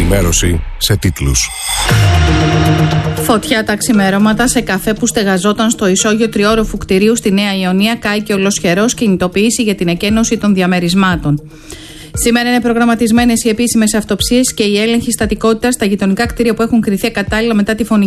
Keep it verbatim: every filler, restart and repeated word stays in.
ενημέρωση σε τίτλους. Φωτιά τα ξημέρωματα σε καφέ που στεγαζόταν στο ισόγειο τριόροφου κτηρίου στη Νέα Ιωνία. Κάηκε ολοσχερός, κινητοποίηση για την εκένωση των διαμερισμάτων. Σήμερα είναι προγραμματισμένες οι επίσημες αυτοψίες και η έλεγχη στατικότητας στα γειτονικά κτίρια που έχουν κριθεί ακατάλληλα μετά τη φωνική